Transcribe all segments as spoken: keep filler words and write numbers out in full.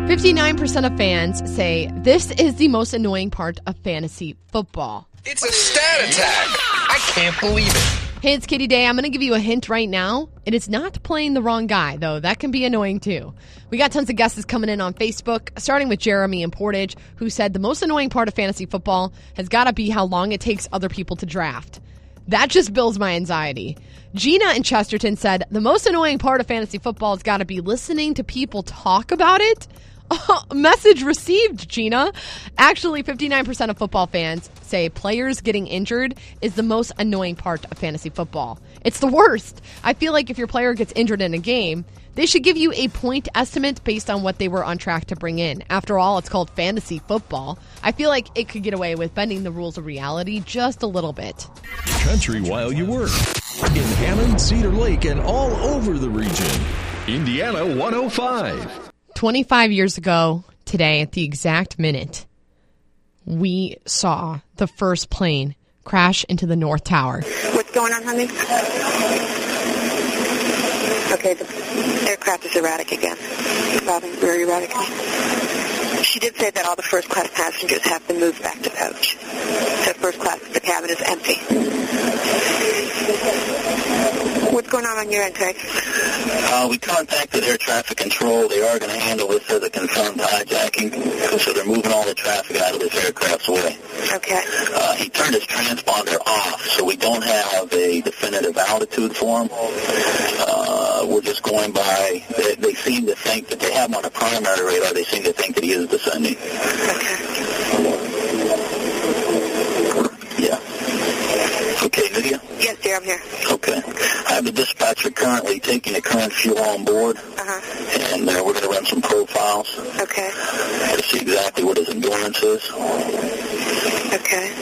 fifty-nine percent of fans say this is the most annoying part of fantasy football. It's a stat attack. I can't believe it. Hey, it's Katie Day. I'm going to give you a hint right now. It is not playing the wrong guy, though. That can be annoying, too. We got tons of guesses coming in on Facebook, starting with Jeremy in Portage, who said the most annoying part of fantasy football has got to be how long it takes other people to draft. That just builds my anxiety. Gina in Chesterton said the most annoying part of fantasy football has got to be listening to people talk about it. Oh, message received, Gina. Actually, fifty-nine percent of football fans say players getting injured is the most annoying part of fantasy football. It's the worst. I feel like if your player gets injured in a game, they should give you a point estimate based on what they were on track to bring in. After all, it's called fantasy football. I feel like it could get away with bending the rules of reality just a little bit. Country while you work. In Hammond, Cedar Lake, and all over the region. Indiana one oh five. twenty-five years ago today, at the exact minute, we saw the first plane crash into the North Tower. What's going on, honey? Okay, the aircraft is erratic again. Robin, very erratic. She did say that all the first-class passengers have been moved back to coach. So first class, the cabin is empty. What's going on on your end, Craig? Uh, we contacted air traffic control. They are going to handle this as a confirmed hijacking, so they're moving all the traffic out of this aircraft's way. Okay. Uh, he turned his transponder off, so we don't have a definitive altitude for him. Uh, we're just going by, they, they seem to think that they have him on a primary radar. They seem to think that he is descending. Okay. Yeah. Okay, Lydia? Yes, dear, I'm here. Okay. I have the dispatcher currently taking the current fuel on board, uh-huh. and uh, we're going to run some profiles. Okay. To see exactly what his endurance is. Okay.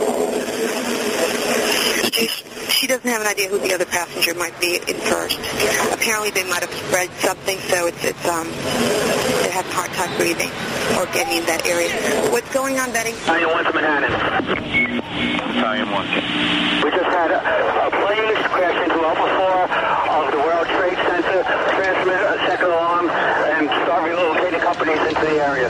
Did you... She doesn't have an idea who the other passenger might be in first. Apparently they might have spread something, so it's, it's um, they're having a hard time breathing or getting in that area. What's going on, Betty? Italian one from Manhattan. Italian one. We just had a, a plane crash into Alpha four of the World Trade Center, transmit a second alarm, and start relocating companies into the area.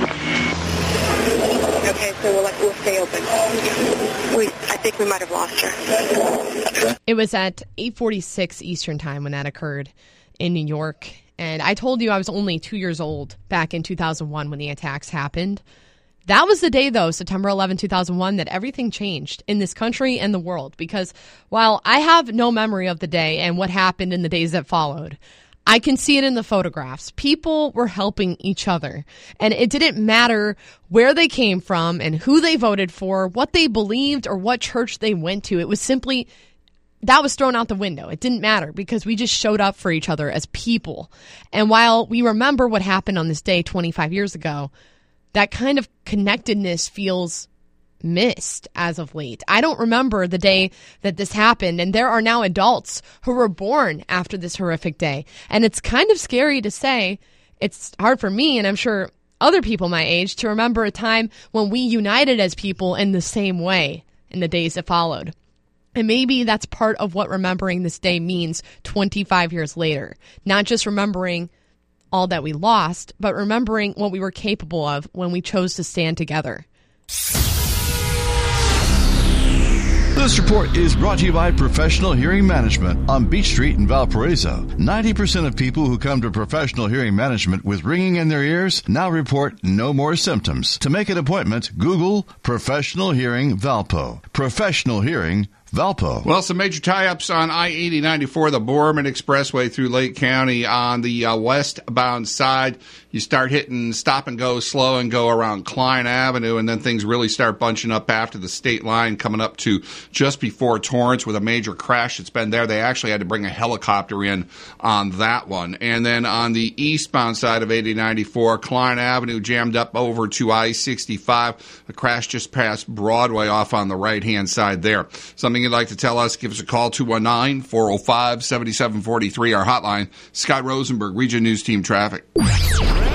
Okay, so we'll, we'll stay open. We, I think we might have lost her. It was at eight forty-six Eastern Time when that occurred in New York. And I told you I was only two years old back in two thousand one when the attacks happened. That was the day, though, September eleventh, two thousand one, that everything changed in this country and the world. Because while I have no memory of the day and what happened in the days that followed, I can see it in the photographs. People were helping each other. And it didn't matter where they came from and who they voted for, what they believed, or what church they went to. It was simply, that was thrown out the window. It didn't matter because we just showed up for each other as people. And while we remember what happened on this day twenty-five years ago, that kind of connectedness feels missed as of late. I don't remember the day that this happened, and there are now adults who were born after this horrific day. And it's kind of scary to say. It's hard for me, and I'm sure other people my age, to remember a time when we united as people in the same way in the days that followed. And maybe that's part of what remembering this day means twenty-five years later. Not just remembering all that we lost, but remembering what we were capable of when we chose to stand together. This report is brought to you by Professional Hearing Management on Beach Street in Valparaiso. ninety percent of people who come to Professional Hearing Management with ringing in their ears now report no more symptoms. To make an appointment, Google Professional Hearing Valpo. Professional Hearing Valpo. Well, some major tie-ups on I eighty ninety-four, the Borman Expressway through Lake County on the uh, westbound side. You start hitting stop and go slow and go around Klein Avenue, and then things really start bunching up after the state line coming up to just before Torrance with a major crash that's been there. They actually had to bring a helicopter in on that one. And then on the eastbound side of eighty ninety-four, Klein Avenue jammed up over to I sixty-five. The crash just past Broadway off on the right-hand side there. Something you'd like to tell us, give us a call, two one nine, four oh five, seven seven four three, our hotline. Scott Rosenberg, Region News Team Traffic.